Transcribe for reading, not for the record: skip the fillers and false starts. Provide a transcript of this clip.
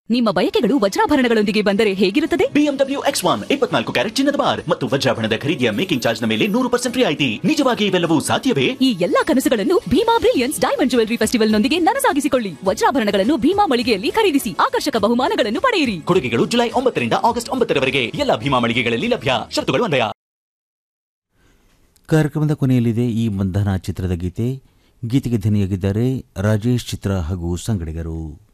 ನಿಮ್ಮ ಬಯಕೆಗಳು ವಜ್ರಾಭರಣಗಳೊಂದಿಗೆ ಬಂದರೆ ಹೇಗಿರುತ್ತದೆ? BMW X1 24 ಕ್ಯಾರೆಟ್ ಚಿನ್ನದ ಬಾರ್ ಮತ್ತು ವಜ್ರಾಭರಣದ ಖರೀದಿಯ ಮೇಕಿಂಗ್ ಚಾರ್ಜ್ ನ ಮೇಲೆ 100% ರಿಯಾಯಿತಿ. ನಿಜವಾಗಿ ಇವೆಲ್ಲವೂ ಸಾಧ್ಯವೇ? ಈ ಎಲ್ಲಾ ಕನಸುಗಳನ್ನು Bima brilliance diamond jewellery festival ನೊಂದಿಗೆ ನನಸಾಗಿಸಿಕೊಳ್ಳಿ. ವಜ್ರಾಭರಣಗಳನ್ನು ಭೀಮಾ ಮಳಿಗೆಯಲ್ಲಿ ಖರೀದಿಸಿ ಆಕರ್ಷಕ ಬಹುಮಾನಗಳನ್ನು ಪಡೆಯಿರಿ. ಕೊಡುಗೆಗಳು ಜುಲೈ 9 ರಿಂದ ಆಗಸ್ಟ್ 9 ರವರೆಗೆ ಎಲ್ಲ ಭೀಮಾ ಮಳಿಗೆಗಳಲ್ಲಿ ಲಭ್ಯ. ಶರತ್ತುಗಳು ಅನ್ವಯ. ಕಾರ್ಯಕ್ರಮದ ಕೊನೆಯಲ್ಲಿದೆ ಈ ಬಂಧನ ಚಿತ್ರದ ಗೀತೆಗೆ ಧ್ವನಿಯಾಗಿದ್ದಾರೆ ರಾಜೇಶ್ ಚಿತ್ರ ಹಾಗೂ ಸಂಗಡಿಗರು.